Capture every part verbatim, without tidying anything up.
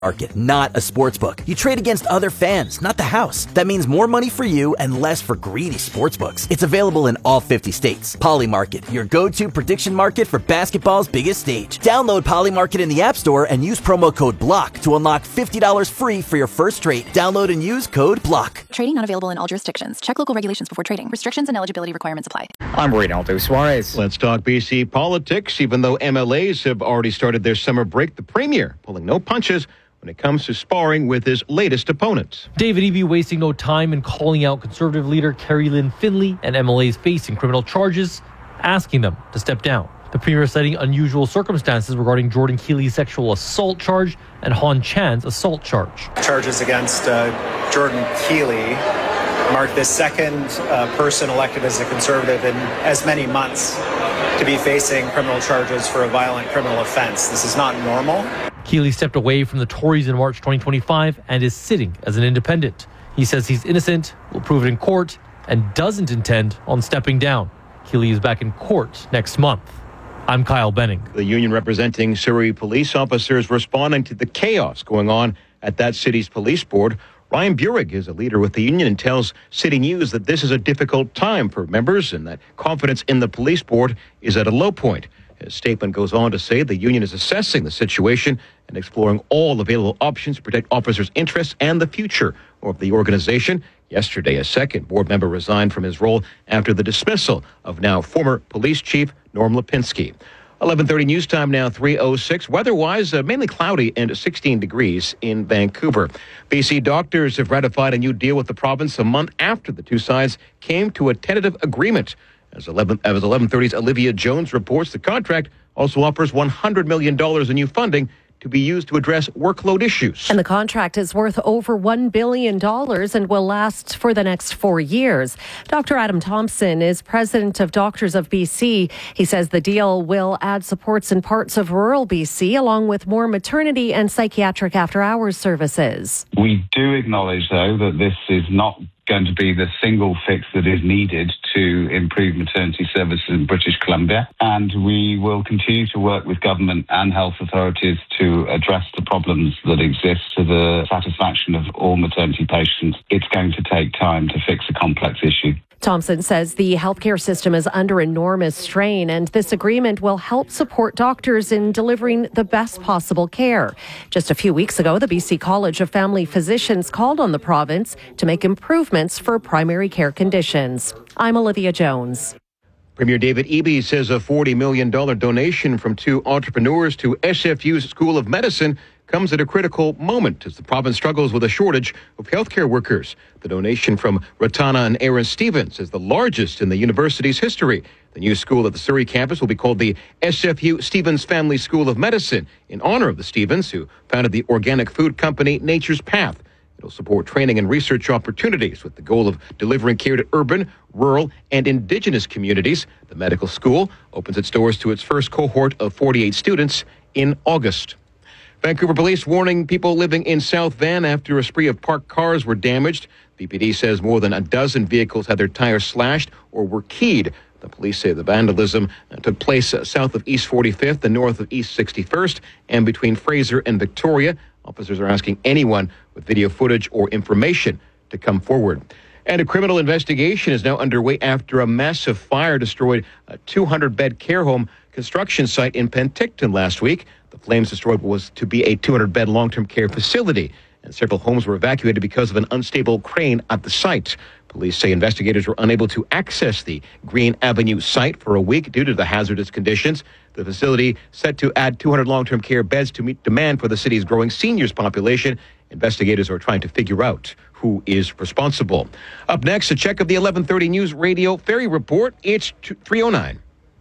Market, not a sports book. You trade against other fans, not the house. That means more money for you and less for greedy sports books. It's available in all fifty states. Polymarket, your go-to prediction market for basketball's biggest stage. Download Polymarket in the App Store and use promo code BLOCK to unlock fifty dollars free for your first trade. Download and use code BLOCK. Trading not available in all jurisdictions. Check local regulations before trading. Restrictions and eligibility requirements apply. I'm Reynaldo Suarez. Let's talk B C politics. Even though M L As have already started their summer break, the Premier pulling no punches when it comes to sparring with his latest opponents. David Eby wasting no time in calling out Conservative leader Carrie Lynn Finley and M L As facing criminal charges, asking them to step down. The Premier citing unusual circumstances regarding Jordan Keely's sexual assault charge and Han Chan's assault charge. Charges against uh, Jordan Keely mark the second uh, person elected as a Conservative in as many months to be facing criminal charges for a violent criminal offense. This is not normal. Keely stepped away from the Tories in March twenty twenty-five and is sitting as an independent. He says he's innocent, will prove it in court, and doesn't intend on stepping down. Keely is back in court next month. I'm Kyle Benning. The union representing Surrey police officers responding to the chaos going on at that city's police board. Ryan Burig is a leader with the union and tells City News that this is a difficult time for members and that confidence in the police board is at a low point. His statement goes on to say the union is assessing the situation and exploring all available options to protect officers' interests and the future of the organization. Yesterday, a second board member resigned from his role after the dismissal of now former police chief Norm Lipinski. eleven thirty news time now, three oh six. Weather-wise, uh, mainly cloudy and sixteen degrees in Vancouver. B C doctors have ratified a new deal with the province a month after the two sides came to a tentative agreement. As eleven as eleven thirty's Olivia Jones reports, the contract also offers one hundred million dollars in new funding to be used to address workload issues. And the contract is worth over one billion dollars and will last for the next four years. Doctor Adam Thompson is president of Doctors of B C. He says the deal will add supports in parts of rural B C, along with more maternity and psychiatric after-hours services. We do acknowledge, though, that this is not going to be the single fix that is needed to improve maternity services in British Columbia. And we will continue to work with government and health authorities to address the problems that exist to the satisfaction of all maternity patients. It's going to take time to fix a complex issue. Thompson says the healthcare system is under enormous strain, and this agreement will help support doctors in delivering the best possible care. Just a few weeks ago, the B C College of Family Physicians called on the province to make improvements for primary care conditions. I'm Olivia Jones. Premier David Eby says a forty million dollars donation from two entrepreneurs to S F U's School of Medicine comes at a critical moment as the province struggles with a shortage of healthcare workers. The donation from Ratana and Aaron Stevens is the largest in the university's history. The new school at the Surrey campus will be called the S F U Stevens Family School of Medicine in honor of the Stevens, who founded the organic food company Nature's Path. It'll support training and research opportunities with the goal of delivering care to urban, rural, and Indigenous communities. The medical school opens its doors to its first cohort of forty-eight students in August. Vancouver police warning people living in South Van after a spree of parked cars were damaged. V P D says more than a dozen vehicles had their tires slashed or were keyed. The police say the vandalism took place south of East forty-fifth and north of East sixty-first and between Fraser and Victoria. Officers are asking anyone with video footage or information to come forward. And a criminal investigation is now underway after a massive fire destroyed a two hundred bed care home construction site in Penticton last week. The flames destroyed what was to be a two hundred bed long-term care facility, and several homes were evacuated because of an unstable crane at the site. Police say investigators were unable to access the Green Avenue site for a week due to the hazardous conditions. The facility set to add two hundred long-term care beds to meet demand for the city's growing seniors population. Investigators are trying to figure out who is responsible. Up next, a check of the eleven thirty News Radio Ferry Report. It's three oh nine.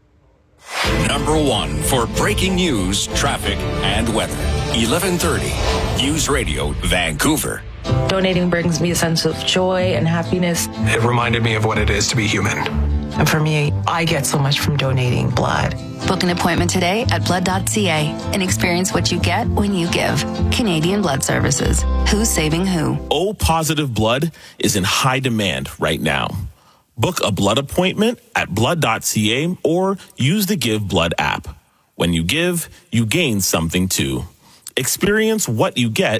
Number one for breaking news, traffic, and weather. eleven thirty News Radio, Vancouver. Donating brings me a sense of joy and happiness. It reminded me of what it is to be human. And for me, I get so much from donating blood. Book an appointment today at blood dot c a and experience what you get when you give. Canadian Blood Services. Who's saving who? O positive blood is in high demand right now. Book a blood appointment at blood dot c a or use the Give Blood app. When you give, you gain something too. Experience what you get